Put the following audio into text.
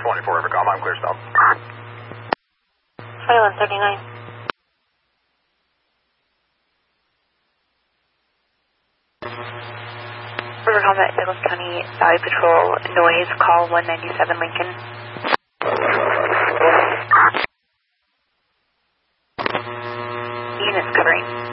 24 River I'm clear stop. 2139. River Combat, Douglas County Valley Patrol, noise, call 197 Lincoln. Units covering.